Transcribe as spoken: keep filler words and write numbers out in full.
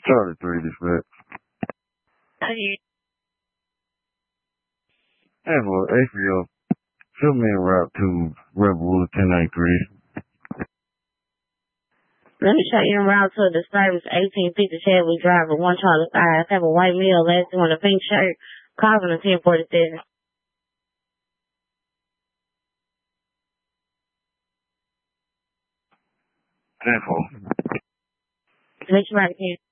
Charlie three dispatch. Hey, And for H B O, show me en route to Rebel ten ninety-three. let me show you en route to the service eighteen fifty Chadwick Driver, one Charlie five. Have a white male, last one, a pink shirt, calling a ten forty-seven. ten four. Make sure I can.